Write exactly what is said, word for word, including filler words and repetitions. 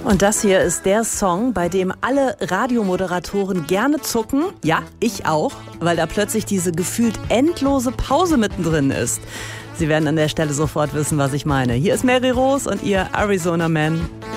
Und das hier ist der Song, bei dem alle Radiomoderatoren gerne zucken. Ja, ich auch, weil da plötzlich diese gefühlt endlose Pause mittendrin ist. Sie werden an der Stelle sofort wissen, was ich meine. Hier ist Mary Rose und ihr Arizona Man.